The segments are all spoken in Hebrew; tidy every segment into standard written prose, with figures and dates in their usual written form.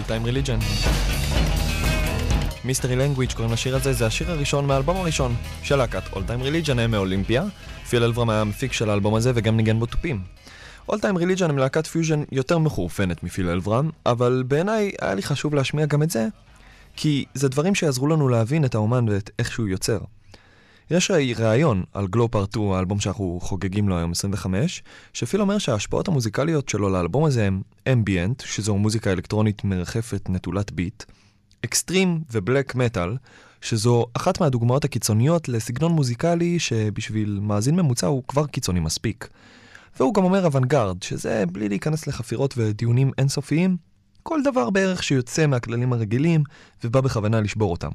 Time Religion. Mystery Language קוראים לשיר הזה, זה השיר הראשון מהאלבום הראשון של להקת All Time Religion, הם מאולימפיה. פיל אלברם היה המפיק של האלבום הזה וגם ניגן בו תופים. All Time Religion הם להקת פיוז'ן יותר מחורפנת מפיל אלברם, אבל בעיניי היה לי חשוב להשמיע גם את זה, כי זה דברים שיעזרו לנו להבין את האומן ואת איך שהוא יוצר. יש ראיון על גלו פארט 2, האלבום שאנחנו חוגגים לו היום 25, שפיל אומר שההשפעות המוזיקליות שלו לאלבום הזה הם אמביאנט, שזו מוזיקה אלקטרונית מרחפת נטולת ביט, אקסטרים ובלק מטל, שזו אחת מהדוגמאות הקיצוניות לסגנון מוזיקלי שבשביל מאזין ממוצע הוא כבר קיצוני מספיק. והוא גם אומר אוונגרד, שזה בלי להיכנס לחפירות ודיונים אינסופיים, כל דבר בערך שיוצא מהכללים הרגילים ובא בכוונה לשבור אותם.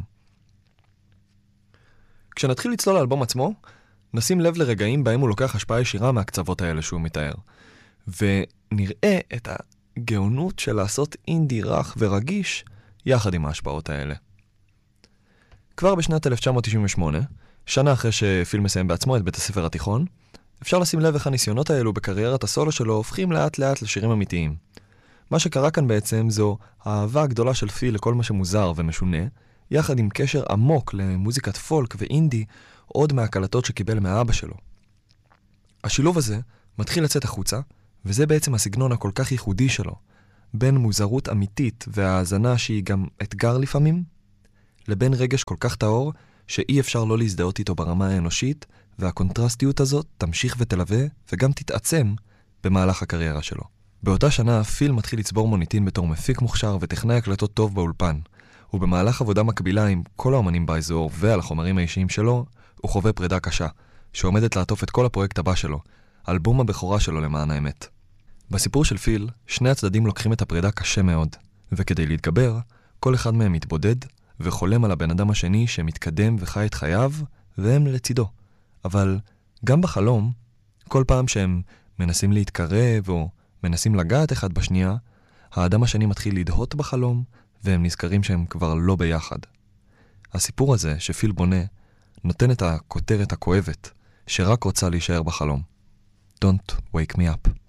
כשנתחיל לצלול לאלבום עצמו, נשים לב לרגעים בהם הוא לוקח השפעה ישירה מהקצוות האלה שהוא מתאר. ונראה את הגאונות של לעשות אינדי רך ורגיש יחד עם ההשפעות האלה. כבר בשנת 1998, שנה אחרי שפיל מסיים בעצמו את בית הספר התיכון, אפשר לשים לב איך הניסיונות האלו בקריירת הסולו שלו הופכים לאט לאט לשירים אמיתיים. מה שקרה כאן בעצם זו האהבה הגדולה של פיל לכל מה שמוזר ומשונה, יחד עם קשר עמוק למוזיקת פולק ואינדי, עוד מהקלטות שקיבל מהאבא שלו. השילוב הזה מתחיל לצאת החוצה, וזה בעצם הסגנון הכל כך ייחודי שלו, בין מוזרות אמיתית והאזנה שהיא גם אתגר לפעמים, לבין רגש כל כך טהור שאי אפשר לא להזדהות איתו ברמה האנושית, והקונטרסטיות הזאת תמשיך ותלווה וגם תתעצם במהלך הקריירה שלו. באותה שנה פיל מתחיל לצבור מוניטין בתור מפיק מוכשר וטכנאי הקלטות טוב באולפן, ובמהלך עבודה מקבילה עם כל האומנים באזור ועל החומרים האישיים שלו, הוא חווה פרידה קשה, שעומדת לעטוף את כל הפרויקט הבא שלו, אלבום הבכורה שלו למען האמת. בסיפור של פיל, שני הצדדים לוקחים את הפרידה קשה מאוד, וכדי להתגבר, כל אחד מהם מתבודד וחולם על הבן אדם השני שמתקדם וחי את חייו, והם לצידו. אבל גם בחלום, כל פעם שהם מנסים להתקרב או מנסים לגעת אחד בשנייה, האדם השני מתחיל לדהות בחלום, והם נזכרים שהם כבר לא ביחד. הסיפור הזה שפיל בונה, נותן את הכותרת הכואבת, שרק רוצה להישאר בחלום. Don't wake me up.